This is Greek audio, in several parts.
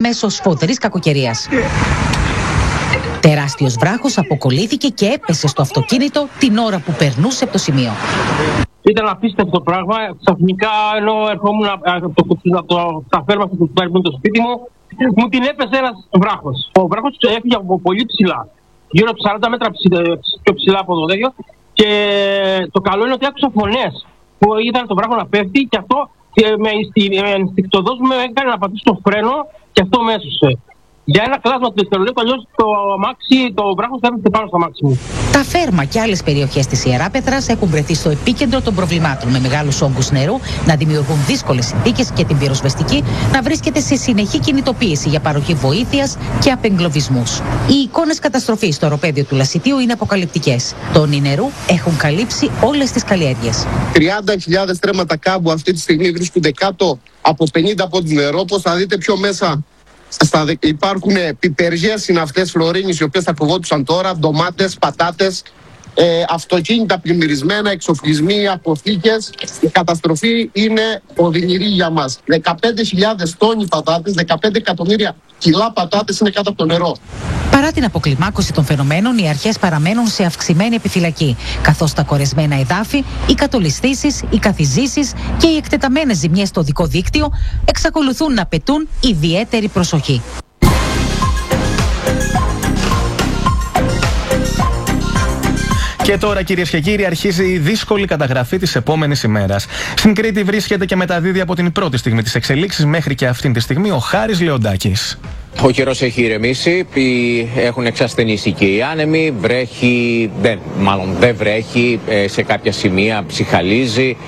μέσω σφοδρής κακοκαιρίας. Τεράστιος βράχος αποκολλήθηκε και έπεσε στο αυτοκίνητο την ώρα που περνούσε από το σημείο. Ήταν απίστευτο πράγμα. Ξαφνικά, ενώ ερχόμουν από τα φέρμα που παίρνουν το σπίτι μου την έπεσε ένας βράχος. Ο βράχος έφυγε από πολύ ψηλά. Γύρω από 40 μέτρα πιο ψηλά από το δέντρο. Και το καλό είναι ότι άκουσα φωνές που είδαν τον βράχο να πέφτει και αυτό με ενστικτωδώς με έκανε να πατήσω το φρένο και αυτό με έσωσε. Για ένα κλάσμα του δευτερολέπτου, αλλιώς το βράχος θα έπεφτε πάνω στο αμάξι μου. Τα Φέρμα και άλλες περιοχές της Ιεράπετρας έχουν βρεθεί στο επίκεντρο των προβλημάτων, με μεγάλους όγκους νερού να δημιουργούν δύσκολες συνθήκες και την πυροσβεστική να βρίσκεται σε συνεχή κινητοποίηση για παροχή βοήθειας και απεγκλωβισμούς. Οι εικόνες καταστροφής στο οροπέδιο του Λασιτείου είναι αποκαλυπτικές. Τόνοι νερού έχουν καλύψει όλες τις καλλιέργειες. 30.000 στρέμματα κάμπου αυτή τη στιγμή βρίσκονται κάτω από 50 πόντους νερό. Όπως θα δείτε πιο μέσα, υπάρχουν πιπεριές συναυτές φλωρίνης, οι οποίες θα κοβόντουσαν τώρα, ντομάτες, πατάτες, αυτοκίνητα πλημμυρισμένα, εξοπλισμοί, αποθήκες. Η καταστροφή είναι οδυνηρή για μας. 15.000 τόνοι πατάτες, 15 εκατομμύρια κιλά πατάτες είναι κάτω από το νερό. Παρά την αποκλιμάκωση των φαινομένων, οι αρχές παραμένουν σε αυξημένη επιφυλακή, καθώς τα κορεσμένα εδάφη, οι κατολισθήσεις, οι καθιζήσεις και οι εκτεταμένες ζημιές στο οδικό δίκτυο εξακολουθούν να απαιτούν ιδιαίτερη προσοχή. Και τώρα, κυρίες και κύριοι, αρχίζει η δύσκολη καταγραφή της επόμενης ημέρας. Στην Κρήτη βρίσκεται και μεταδίδει από την πρώτη στιγμή της εξελίξης μέχρι και αυτήν τη στιγμή ο Χάρης Λεοντάκης. Ο καιρός έχει ηρεμήσει, έχουν εξασθενήσει και οι άνεμοι, βρέχει, δεν βρέχει, σε κάποια σημεία ψιχαλίζει,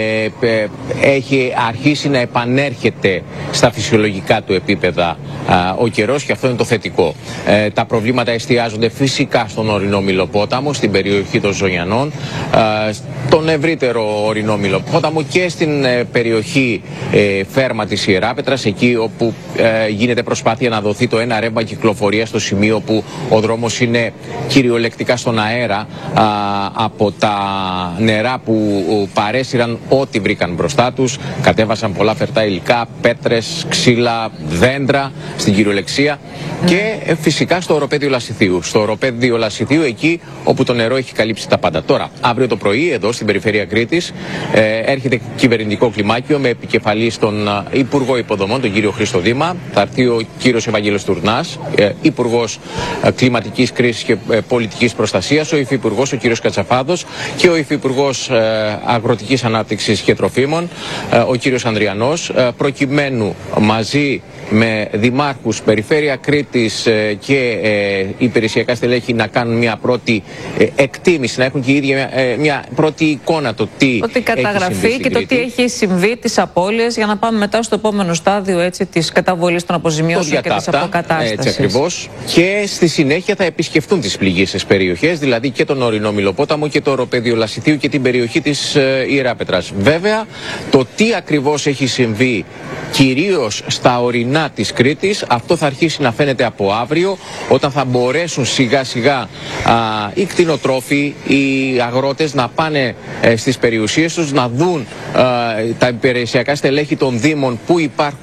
έχει αρχίσει να επανέρχεται στα φυσιολογικά του επίπεδα ο καιρός και αυτό είναι το θετικό. Τα προβλήματα εστιάζονται φυσικά στον ορεινό Μηλοπόταμο, στην περιοχή των Ζωγιανών, τον ευρύτερο ορεινό Μηλοπόταμο και στην περιοχή Φέρμα της Ιεράπετρας, εκεί όπου γίνεται προσπάθεια να δοθεί το ένα ρεύμα κυκλοφορία στο σημείο που ο δρόμος είναι κυριολεκτικά στον αέρα από τα νερά που παρέσυραν ό,τι βρήκαν μπροστά τους. Κατέβασαν πολλά φερτά υλικά, πέτρες, ξύλα, δέντρα στην κυριολεξία και φυσικά στο οροπέδιο Λασιθίου. Στο οροπέδιο Λασιθίου, εκεί όπου το νερό έχει καλύψει τα πάντα. Τώρα, αύριο το πρωί, εδώ στην περιφέρεια Κρήτης, έρχεται κυβερνητικό κλιμάκιο με επικεφαλή στον Υπουργό Υποδομών, τον κύριο Χρήστο Δήμα. Θα έρθει ο κύριος Ευαγγέλος Τουρνάς, Υπουργός Κλιματικής Κρίσης και Πολιτικής Προστασίας, ο Υφυπουργός, ο κύριος Κατσαφάδος και ο Υφυπουργός Αγροτικής Ανάπτυξης και Τροφίμων, ο κύριος Ανδριανός, προκειμένου μαζί με δημάρχους, περιφέρεια Κρήτης και υπηρεσιακά στελέχη να κάνουν μια πρώτη εκτίμηση, να έχουν και οι ίδιοι μια πρώτη εικόνα το τι καταγραφεί και το τι έχει συμβεί, τις απώλειες, για να πάμε μετά στο επόμενο στάδιο, έτσι, της καταβολής των αποζημιώσεων και της αποκατάστασης. Έτσι ακριβώς. Και στη συνέχεια θα επισκεφτούν τις πληγείσες περιοχές, δηλαδή και τον ορεινό Μηλοπόταμο και το οροπέδιο Λασιθίου και την περιοχή της Ιεράπετρας. Βέβαια, το τι ακριβώς έχει συμβεί κυρίως στα ορεινά της Κρήτης, αυτό θα αρχίσει να φαίνεται από αύριο, όταν θα μπορέσουν σιγά σιγά οι κτηνοτρόφοι, οι αγρότες να πάνε στις περιουσίες τους, να δουν τα υπηρεσιακά στελέχη των δήμων που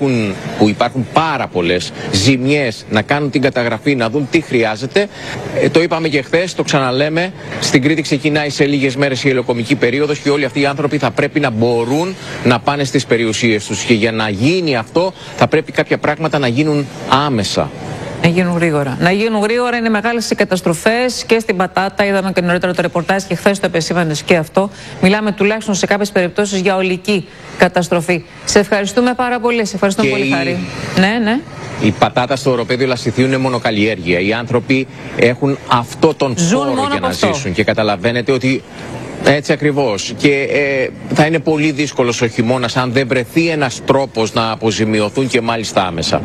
υπάρχουν πάρα πολλές ζημιές, να κάνουν την καταγραφή, να δουν τι χρειάζεται. Το είπαμε και χθες, το ξαναλέμε, στην Κρήτη ξεκινάει σε λίγες μέρες η ελαιοκομική περίοδος και όλοι αυτοί οι άνθρωποι θα πρέπει να μπορούν να πάνε στις περιουσίες τους και για να γίνει αυτό θα πρέπει κάποια πράγματα να γίνουν άμεσα. Να γίνουν γρήγορα. Να γίνουν γρήγορα, είναι μεγάλες οι καταστροφές και στην πατάτα. Είδαμε και νωρίτερα το ρεπορτάζ και χθες το επεσήμανες και αυτό. Μιλάμε τουλάχιστον σε κάποιες περιπτώσεις για ολική καταστροφή. Σε ευχαριστούμε πάρα πολύ. Σε ευχαριστούμε πολύ, Χάρη. Ναι. Η πατάτα στο οροπέδιο Λασιθίου είναι μονοκαλλιέργεια. Οι άνθρωποι έχουν αυτό τον πόρο για να ζήσουν και καταλαβαίνετε ότι έτσι ακριβώς. Και θα είναι πολύ δύσκολος ο χειμώνας αν δεν βρεθεί ένας τρόπος να αποζημιωθούν και μάλιστα άμεσα.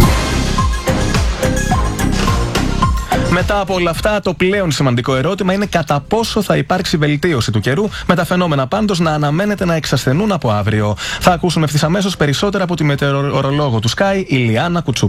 Μετά από όλα αυτά, το πλέον σημαντικό ερώτημα είναι κατά πόσο θα υπάρξει βελτίωση του καιρού, με τα φαινόμενα πάντως να αναμένεται να εξασθενούν από αύριο. Θα ακούσουμε ευθύς αμέσως περισσότερα από τη μετεωρολόγο του Sky, η Λιάννα Κουτσούπη.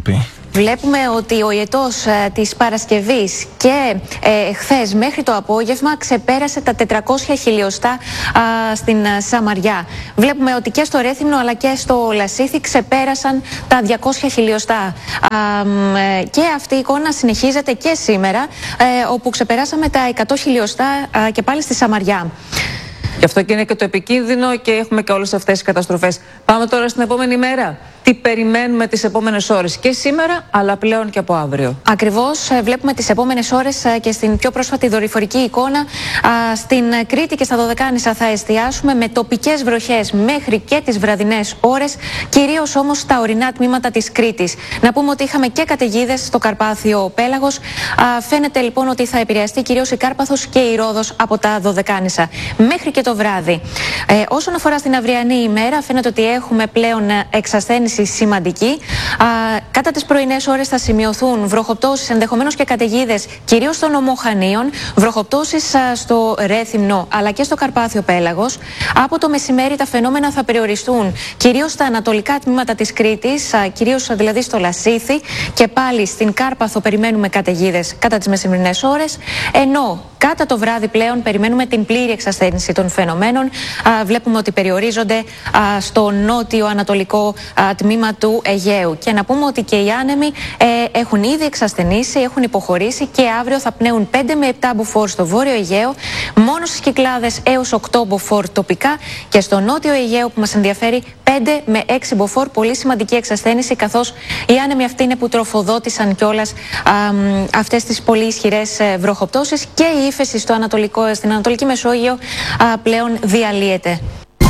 Βλέπουμε ότι ο ιετός της Παρασκευής και χθες μέχρι το απόγευμα ξεπέρασε τα 400 χιλιοστά στην Σαμαριά. Βλέπουμε ότι και στο Ρέθυμνο αλλά και στο Λασίθι ξεπέρασαν τα 200 χιλιοστά. Και αυτή η εικόνα συνεχίζεται και σήμερα, όπου ξεπεράσαμε τα 100 χιλιοστά και πάλι στη Σαμαριά. Γι' αυτό και είναι και το επικίνδυνο και έχουμε και όλες αυτές τις καταστροφές. Πάμε τώρα στην επόμενη μέρα. Τι περιμένουμε τις επόμενες ώρες και σήμερα, αλλά πλέον και από αύριο. Ακριβώς, βλέπουμε τις επόμενες ώρες και στην πιο πρόσφατη δορυφορική εικόνα. Στην Κρήτη και στα Δωδεκάνησα θα εστιάσουμε με τοπικές βροχές μέχρι και τις βραδινές ώρες, κυρίως όμως στα ορεινά τμήματα της Κρήτης. Να πούμε ότι είχαμε και καταιγίδες στο Καρπάθιο Πέλαγος. Φαίνεται λοιπόν ότι θα επηρεαστεί κυρίως η Κάρπαθος και η Ρόδος από τα Δωδεκάνησα. Μέχρι και το βράδυ. Όσον αφορά στην αυριανή ημέρα, φαίνεται ότι έχουμε πλέον εξασθένηση σημαντική. Κατά τις πρωινές ώρες θα σημειωθούν βροχοπτώσεις, ενδεχομένως και καταιγίδες, κυρίως στο νομό Χανίων, βροχοπτώσεις στο Ρέθυμνο αλλά και στο Καρπάθιο Πέλαγος. Από το μεσημέρι τα φαινόμενα θα περιοριστούν κυρίως στα ανατολικά τμήματα της Κρήτης, κυρίως δηλαδή στο Λασίθι, και πάλι στην Κάρπαθο περιμένουμε καταιγίδες κατά τις μεσημερινές ώρες, ενώ κατά το βράδυ πλέον περιμένουμε την πλήρη εξασθένηση των φαινομένων. Βλέπουμε ότι περιορίζονται στο νότιο-ανατολικό τμήμα του Αιγαίου. Και να πούμε ότι και οι άνεμοι έχουν ήδη εξασθενήσει, έχουν υποχωρήσει και αύριο θα πνέουν 5 με 7 μποφόρ στο βόρειο Αιγαίο, μόνο στις Κυκλάδες έως 8 μποφόρ τοπικά, και στο νότιο Αιγαίο που μας ενδιαφέρει 5 με 6 μποφόρ, πολύ σημαντική εξασθένηση, καθώς οι άνεμοι αυτοί είναι που τροφοδότησαν κιόλας αυτές τις πολύ ισχυρές βροχοπτώσεις, και η ύφεση στην Ανατολική Μεσόγειο πλέον διαλύεται.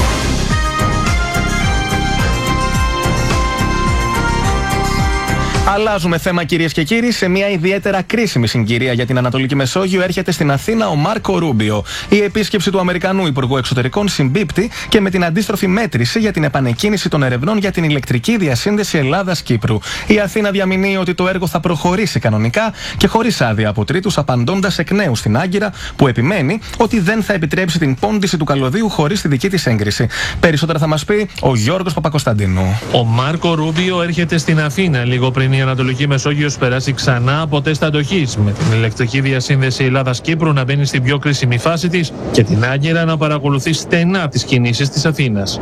Αλλάζουμε θέμα, κυρίες και κύριοι. Σε μια ιδιαίτερα κρίσιμη συγκυρία για την Ανατολική Μεσόγειο έρχεται στην Αθήνα ο Μάρκο Ρούμπιο. Η επίσκεψη του Αμερικανού Υπουργού Εξωτερικών συμπίπτει και με την αντίστροφη μέτρηση για την επανεκκίνηση των ερευνών για την ηλεκτρική διασύνδεση Ελλάδας-Κύπρου. Η Αθήνα διαμηνύει ότι το έργο θα προχωρήσει κανονικά και χωρίς άδεια από τρίτους, απαντώντας εκ νέου στην Άγκυρα, που επιμένει ότι δεν θα επιτρέψει την πόντιση του καλωδίου χωρίς τη δική της έγκριση. Περισσότερα θα μας πει ο Γιώργος Παπακοσταντίνου. Ο Μάρκο Ρούμπιο έρχεται στην Αθήνα λίγο πριν η Ανατολική Μεσόγειος περάσει ξανά από τεστ αντοχής, με την ηλεκτρική διασύνδεση Ελλάδας-Κύπρου να μπαίνει στην πιο κρίσιμη φάση της και την Άγκυρα να παρακολουθεί στενά τις κινήσεις της Αθήνας.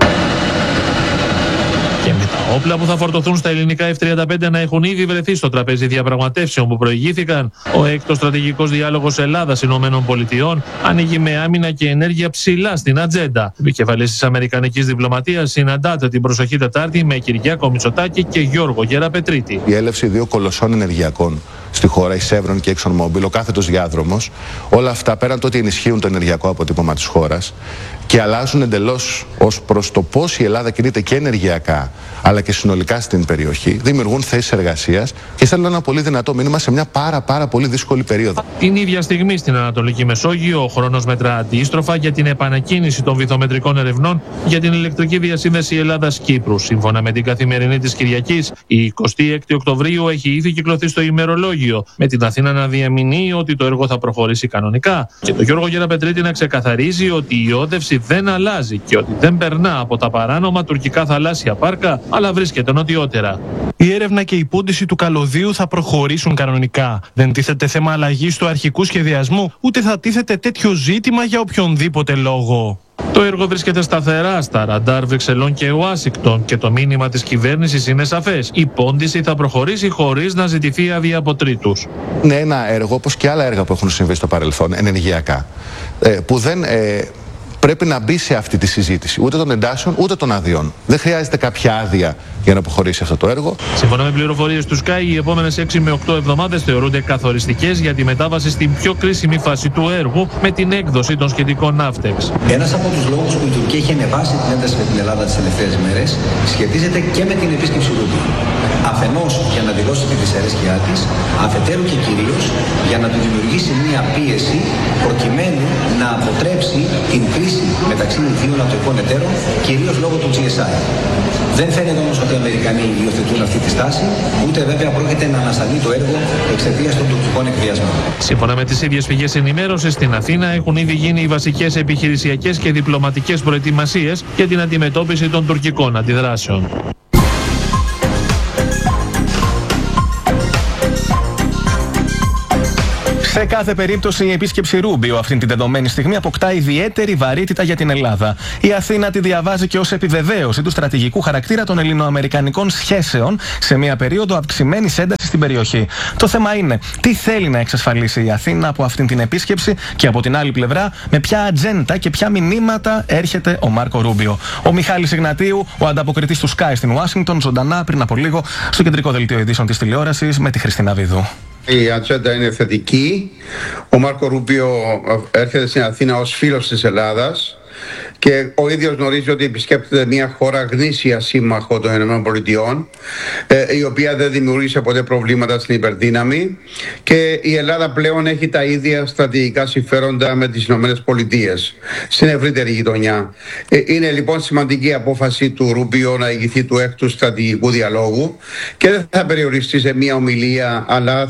Και με τα όπλα που θα φορτωθούν στα ελληνικά F-35 να έχουν ήδη βρεθεί στο τραπέζι διαπραγματεύσεων που προηγήθηκαν, ο έκτος στρατηγικός διάλογος Ελλάδας-ΗΠΑ ανοίγει με άμυνα και ενέργεια ψηλά στην ατζέντα. Ο επικεφαλής της Αμερικανικής διπλωματίας συναντάται την προσοχή Τετάρτη με Κυριάκο Μητσοτάκη και Γιώργο Γεραπετρίτη. Η έλευση δύο κολοσσών ενεργειακών στη χώρα, η Chevron και η ExxonMobil, ο κάθετος διάδρομος, όλα αυτά πέραν το ότι ενισχύουν το ενεργειακό αποτύπωμα της χώρας και αλλάζουν εντελώς ως προς το πώς η Ελλάδα κινείται και ενεργειακά αλλά και συνολικά στην περιοχή, δημιουργούν θέσεις εργασίας και στέλνουν ένα πολύ δυνατό μήνυμα σε μια πάρα πολύ δύσκολη περίοδο. Την ίδια στιγμή στην Ανατολική Μεσόγειο, ο χρόνος μετρά αντίστροφα για την επανακίνηση των βυθομετρικών ερευνών για την ηλεκτρική διασύνδεση Ελλάδας-Κύπρου. Σύμφωνα με την Καθημερινή της Κυριακής, η 26η Οκτωβρίου έχει ήδη κυκλοθεί στο ημερολόγιο, με την Αθήνα να διαμηνύει ότι το έργο θα προχωρήσει κανονικά και τον Γιώργο Γεραπετρίτη να ξεκαθαρίζει ότι η όδευση δεν αλλάζει και ότι δεν περνά από τα παράνομα τουρκικά θαλάσσια πάρκα, αλλά βρίσκεται νοτιότερα. Η έρευνα και η πόντιση του καλωδίου θα προχωρήσουν κανονικά. Δεν τίθεται θέμα αλλαγής του αρχικού σχεδιασμού, ούτε θα τίθεται τέτοιο ζήτημα για οποιονδήποτε λόγο. Το έργο βρίσκεται σταθερά στα ραντάρ Βρυξελών και Ουάσιγκτον και το μήνυμα της κυβέρνησης είναι σαφές. Η πόντιση θα προχωρήσει χωρίς να ζητηθεί άδεια από τρίτους. Είναι ένα έργο, όπως και άλλα έργα που έχουν συμβεί στο παρελθόν, ενεργειακά, που δεν πρέπει να μπει σε αυτή τη συζήτηση ούτε των εντάσεων ούτε των αδειών. Δεν χρειάζεται κάποια άδεια για να προχωρήσει αυτό το έργο. Σύμφωνα με πληροφορίες του Sky, οι επόμενες 6 με 8 εβδομάδες θεωρούνται καθοριστικές για τη μετάβαση στην πιο κρίσιμη φάση του έργου με την έκδοση των σχετικών ναύτεξ. Ένας από τους λόγους που η Τουρκία έχει ανεβάσει την ένταση με την Ελλάδα τις τελευταίες μέρες σχετίζεται και με την επίσκεψη Ρούμπιο. Αφενός για να δηλώσει τη δυσαρέσκειά της, αφετέρου και κυρίως για να του δημιουργήσει μια πίεση προκειμένου να αποτρέψει την κρίση μεταξύ δύο νατοικών εταίρων, κυρίως λόγω του GSI. Δεν φαίνεται όμως ότι οι Αμερικανοί υιοθετούν αυτή τη στάση, ούτε βέβαια πρόκειται να ανασταλεί το έργο εξαιτίας των τουρκικών εκβιασμών. Σύμφωνα με τις ίδιες πηγές ενημέρωσης, στην Αθήνα έχουν ήδη γίνει οι βασικές επιχειρησιακές και διπλωματικές προετοιμασίες για την αντιμετώπιση των τουρκικών αντιδράσεων. Σε κάθε περίπτωση, η επίσκεψη Ρούμπιο αυτή την δεδομένη στιγμή αποκτά ιδιαίτερη βαρύτητα για την Ελλάδα. Η Αθήνα τη διαβάζει και ως επιβεβαίωση του στρατηγικού χαρακτήρα των ελληνοαμερικανικών σχέσεων σε μια περίοδο αυξημένης έντασης στην περιοχή. Το θέμα είναι τι θέλει να εξασφαλίσει η Αθήνα από αυτήν την επίσκεψη και από την άλλη πλευρά με ποια ατζέντα και ποια μηνύματα έρχεται ο Μάρκο Ρούμπιο. Ο Μιχάλης Ιγνατίου, ο ανταποκριτής του Sky στην Ουάσιγκτον, ζωντανά πριν από λίγο στο κεντρικό δελτίο ειδήσεων της τηλεόρασης με τη Χριστίνα Βίδου. Η ατζέντα είναι θετική. Ο Μάρκο Ρούμπιο έρχεται στην Αθήνα ως φίλος της Ελλάδας και ο ίδιος γνωρίζει ότι επισκέπτεται μια χώρα γνήσια σύμμαχο των ΗΠΑ, η οποία δεν δημιούργησε ποτέ προβλήματα στην υπερδύναμη, και η Ελλάδα πλέον έχει τα ίδια στρατηγικά συμφέροντα με τις ΗΠΑ στην ευρύτερη γειτονιά. Είναι λοιπόν σημαντική απόφαση του Ρούμπιο να ηγηθεί του έκτου στρατηγικού διαλόγου και δεν θα περιοριστεί σε μια ομιλία, αλλά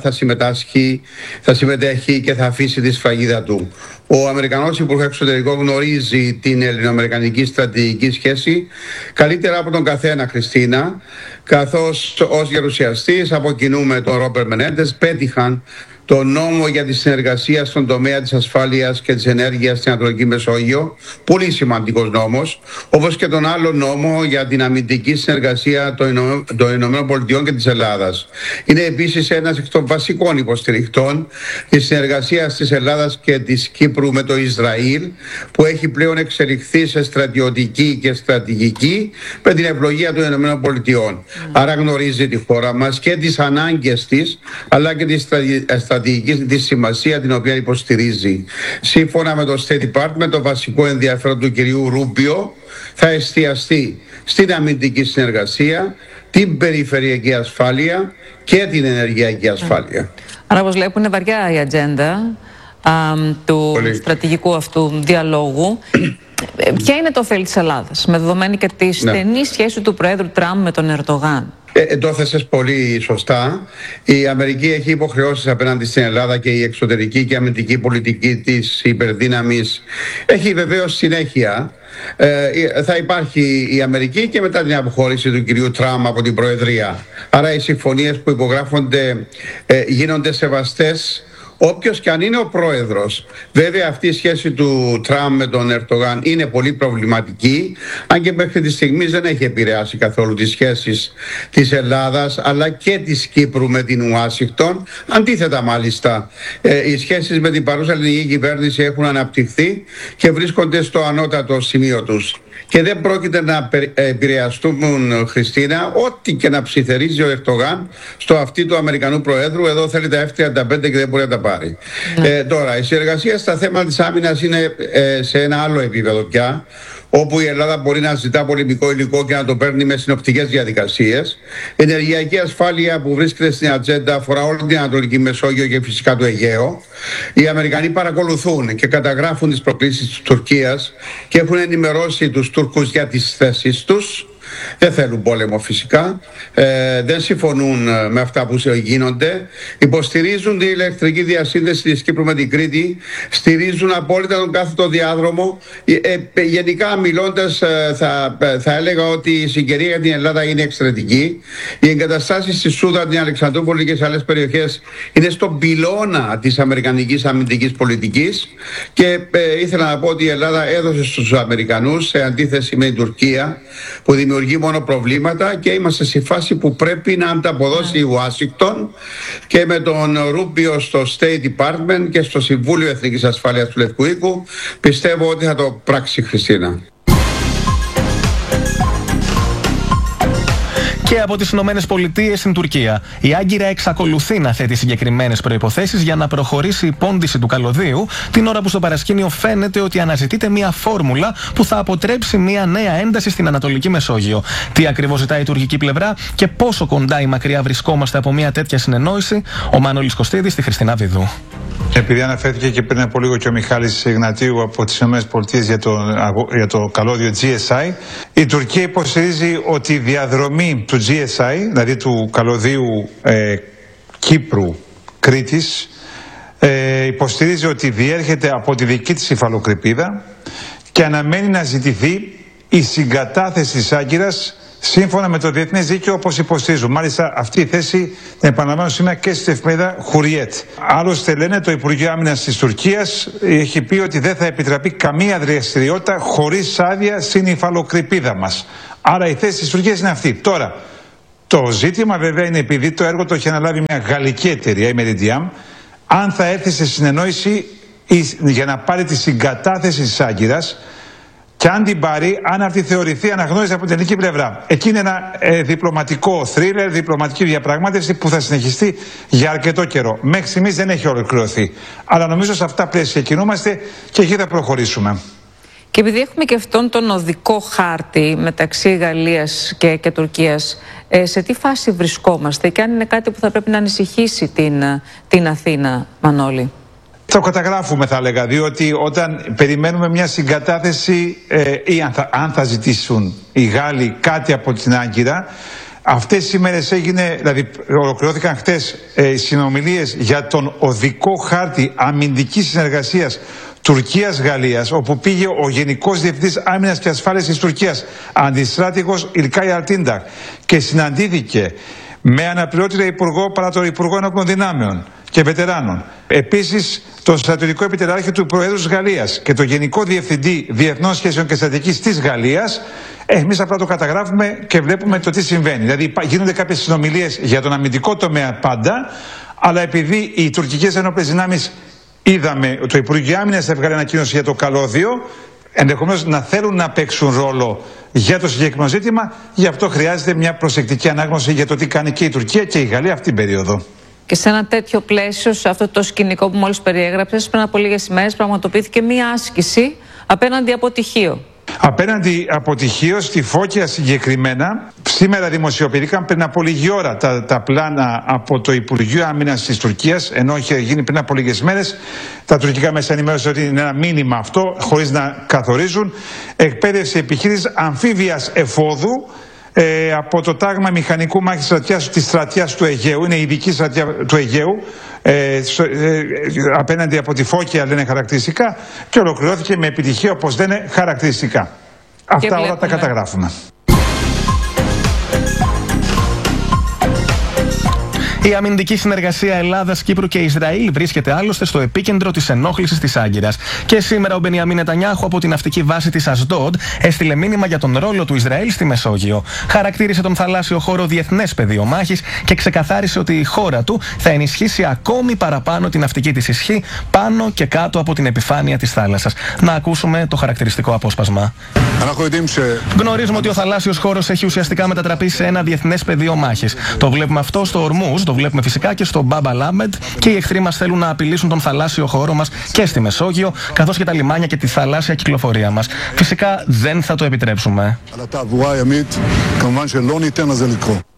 θα συμμετέχει και θα αφήσει τη σφραγίδα του. Ο Αμερικανός Υπουργός Εξωτερικών γνωρίζει την ελληνοαμερικανική στρατηγική σχέση καλύτερα από τον καθένα, Χριστίνα, καθώς ως γερουσιαστής από κοινού με τον Ρόμπερτ Μενέντες πέτυχαν το νόμο για τη συνεργασία στον τομέα της ασφάλειας και της ενέργειας στην Ανατολική Μεσόγειο, πολύ σημαντικός νόμος, όπως και τον άλλο νόμο για την αμυντική συνεργασία των ΗΠΑ και της Ελλάδας. Είναι επίσης ένας εκ των βασικών υποστηρικτών της συνεργασίας της Ελλάδας και της Κύπρου με το Ισραήλ, που έχει πλέον εξελιχθεί σε στρατιωτική και στρατηγική με την ευλογία των ΗΠΑ. Άρα γνωρίζει τη χώρα μας και τις ανάγκες της, αλλά και τη τη σημασία την οποία υποστηρίζει. Σύμφωνα με το State Department, το βασικό ενδιαφέρον του κυρίου Ρούμπιο θα εστιαστεί στην αμυντική συνεργασία, την περιφερειακή ασφάλεια και την ενεργειακή ασφάλεια. Άρα, όπως βλέπουν, είναι βαριά η ατζέντα του στρατηγικού αυτού διαλόγου. Ποια είναι το ωφέλη της Ελλάδας, με δεδομένη και τη στενή σχέση του Προέδρου Τραμπ με τον Ερντογάν? Το έθεσες πολύ σωστά. Η Αμερική έχει υποχρεώσεις απέναντι στην Ελλάδα και η εξωτερική και αμυντική πολιτική της υπερδύναμης έχει βεβαίως συνέχεια. Θα υπάρχει η Αμερική και μετά την αποχώρηση του κυρίου Τραμπ από την Προεδρία. Άρα οι συμφωνίες που υπογράφονται γίνονται σεβαστές, όποιος και αν είναι ο πρόεδρος. Βέβαια αυτή η σχέση του Τραμπ με τον Ερντογάν είναι πολύ προβληματική, αν και μέχρι τη στιγμή δεν έχει επηρεάσει καθόλου τις σχέσεις της Ελλάδας αλλά και της Κύπρου με την Ουάσιγκτον. Αντίθετα μάλιστα, οι σχέσεις με την παρούσα ελληνική κυβέρνηση έχουν αναπτυχθεί και βρίσκονται στο ανώτατο σημείο τους. Και δεν πρόκειται να επηρεαστούν, Χριστίνα, ό,τι και να ψιθερίζει ο Ερντογάν στο αυτί του Αμερικανού Προέδρου. Εδώ θέλει τα F-35 και δεν μπορεί να τα πάρει. Τώρα, η συνεργασία στα θέματα της άμυνας είναι σε ένα άλλο επίπεδο πια, όπου η Ελλάδα μπορεί να ζητά πολεμικό υλικό και να το παίρνει με συνοπτικές διαδικασίες. Η ενεργειακή ασφάλεια που βρίσκεται στην ατζέντα αφορά όλη την Ανατολική Μεσόγειο και φυσικά το Αιγαίο. Οι Αμερικανοί παρακολουθούν και καταγράφουν τις προκλήσεις της Τουρκίας και έχουν ενημερώσει τους Τούρκους για τις θέσεις τους. Δεν θέλουν πόλεμο φυσικά, δεν συμφωνούν με αυτά που γίνονται, υποστηρίζουν την ηλεκτρική διασύνδεση της Κύπρου με την Κρήτη, στηρίζουν απόλυτα τον κάθετο διάδρομο. Γενικά μιλώντας θα έλεγα ότι η συγκαιρία για την Ελλάδα είναι εξαιρετική. Οι εγκαταστάσεις στη Σούδα, την Αλεξανδρούπολη και σε άλλες περιοχές είναι στον πυλώνα της αμερικανικής αμυντικής πολιτικής και ήθελα να πω ότι η Ελλάδα έδωσε στους Αμερικανούς, σε αντίθεση με την Τουρκία που δημιουργεί μόνο προβλήματα, και είμαστε στη φάση που πρέπει να ανταποδώσει η Ουάσιγκτον, και με τον Ρούμπιο στο State Department και στο Συμβούλιο Εθνικής Ασφάλειας του Λευκού Οίκου πιστεύω ότι θα το πράξει, Χριστίνα. Και από τις Ηνωμένες Πολιτείες στην Τουρκία. Η Άγκυρα εξακολουθεί να θέτει συγκεκριμένες προϋποθέσεις για να προχωρήσει η πόντιση του καλωδίου, την ώρα που στο παρασκήνιο φαίνεται ότι αναζητείται μια φόρμουλα που θα αποτρέψει μια νέα ένταση στην Ανατολική Μεσόγειο. Τι ακριβώς ζητάει η τουρκική πλευρά και πόσο κοντά ή μακριά βρισκόμαστε από μια τέτοια συνεννόηση, ο Μανώλης Κωστίδης στη Χριστίνα Βίδου. Επειδή αναφέρθηκε και πριν από λίγο και ο Μιχάλης Ιγνατίου από τις ΗΠΑ για το καλώδιο GSI, η Τουρκία υποστηρίζει ότι η διαδρομή του GSI, δηλαδή του καλωδίου Κύπρου-Κρήτης, υποστηρίζει ότι διέρχεται από τη δική της υφαλοκρηπίδα και αναμένει να ζητηθεί η συγκατάθεση της Άγκυρας σύμφωνα με το διεθνές δίκαιο, όπως υποστηρίζουν. Μάλιστα, αυτή η θέση την επαναλαμβάνω σήμερα και στην εφημερίδα Χουριέτ. Άλλωστε, λένε, το Υπουργείο Άμυνας της Τουρκίας έχει πει ότι δεν θα επιτραπεί καμία δραστηριότητα χωρίς άδεια στην υφαλοκρηπίδα μας. Άρα η θέση της Τουρκίας είναι αυτή. Τώρα, το ζήτημα βέβαια είναι, επειδή το έργο το έχει αναλάβει μια γαλλική εταιρεία, η Meridiam, αν θα έρθει σε συνεννόηση για να πάρει τη συγκατάθεση της Άγκυρας, και αν την πάρει, αν αυτή θεωρηθεί αναγνώριση από την ελληνική πλευρά. Εκεί είναι ένα διπλωματικό θρίλερ, διπλωματική διαπραγμάτευση που θα συνεχιστεί για αρκετό καιρό. Μέχρι στιγμής δεν έχει ολοκληρωθεί. Αλλά νομίζω σε αυτά πλαίσια κινούμαστε και εκεί θα προχωρήσουμε. Και επειδή έχουμε και αυτόν τον οδικό χάρτη μεταξύ Γαλλίας και Τουρκίας, σε τι φάση βρισκόμαστε και αν είναι κάτι που θα πρέπει να ανησυχήσει την Αθήνα, Μανώλη? Το καταγράφουμε, θα έλεγα, διότι όταν περιμένουμε μια συγκατάθεση ή αν θα ζητήσουν οι Γάλλοι κάτι από την Άγκυρα, αυτές τις ημέρες ολοκληρώθηκαν χτες συνομιλίες για τον οδικό χάρτη αμυντικής συνεργασίας Τουρκίας-Γαλλίας, όπου πήγε ο Γενικός Διευθυντής Άμυνας και Ασφάλειας της Τουρκίας, αντιστράτηγος Ιλκάι Αρτίνταχ, και συναντήθηκε με αναπληρώτητα υπουργό παρά το Υπουργό Ενόπλων Δυνάμεων και Βετεράνων. Επίσης, τον στρατιωτικό επιτελάρχη του Προέδρου της Γαλλίας και τον Γενικό Διευθυντή Διεθνών Σχέσεων και Στρατηγικής της Γαλλίας. Εμείς απλά το καταγράφουμε και βλέπουμε το τι συμβαίνει. Δηλαδή, γίνονται κάποιες συνομιλίες για τον αμυντικό τομέα πάντα, αλλά επειδή οι τουρκικές ενόπλες δυνάμεις, είδαμε, το Υπουργείο Άμυνας έβγαλε ανακοίνωση για το καλώδιο, ενδεχομένως να θέλουν να παίξουν ρόλο για το συγκεκριμένο ζήτημα, γι' αυτό χρειάζεται μια προσεκτική ανάγνωση για το τι κάνει και η Τουρκία και η Γαλλία αυτή την περίοδο. Και σε ένα τέτοιο πλαίσιο, σε αυτό το σκηνικό που μόλις περιέγραψες, πριν από λίγες ημέρες πραγματοποιήθηκε μια άσκηση απέναντι από τυχείο. Απέναντι από τυχείο, στη Φώκια συγκεκριμένα, σήμερα δημοσιοποιήθηκαν πριν από λίγη ώρα τα πλάνα από το Υπουργείο Άμυνας της Τουρκίας, ενώ είχε γίνει πριν από λίγες μέρες. Τα τουρκικά μέσα ενημέρωσαν ότι είναι ένα μήνυμα αυτό, χωρίς να καθορίζουν. Εκπαίδευση επιχείρησης αμφίβιας εφόδου από το τάγμα μηχανικού μάχης στρατιάς της στρατιάς του Αιγαίου, είναι η ειδική στρατιά του Αιγαίου, απέναντι από τη Φώκια, λένε χαρακτηριστικά, και ολοκληρώθηκε με επιτυχία, όπως λένε, χαρακτηριστικά. Αυτά όλα τα καταγράφουμε. Η αμυντική συνεργασία Ελλάδας, Κύπρου και Ισραήλ βρίσκεται άλλωστε στο επίκεντρο της ενόχλησης της Άγκυρας. Και σήμερα ο Μπενιαμίν Νετανιάχου από την ναυτική βάση της Ασντόντ έστειλε μήνυμα για τον ρόλο του Ισραήλ στη Μεσόγειο. Χαρακτήρισε τον θαλάσσιο χώρο διεθνές πεδίο μάχης και ξεκαθάρισε ότι η χώρα του θα ενισχύσει ακόμη παραπάνω την ναυτική της ισχύ πάνω και κάτω από την επιφάνεια της θάλασσας. Να ακούσουμε το χαρακτηριστικό απόσπασμα. Γνωρίζουμε ότι ο θαλάσσιος χώρος έχει ουσιαστικά μετατραπεί σε ένα διεθνές πεδίο μάχης. Το βλέπουμε αυτό στο Ορμούζ, το βλέπουμε φυσικά και στο Μπάμπα Λάμπεντ, και οι εχθροί μας θέλουν να απειλήσουν τον θαλάσσιο χώρο μας και στη Μεσόγειο, καθώς και τα λιμάνια και τη θαλάσσια κυκλοφορία μας. Φυσικά δεν θα το επιτρέψουμε.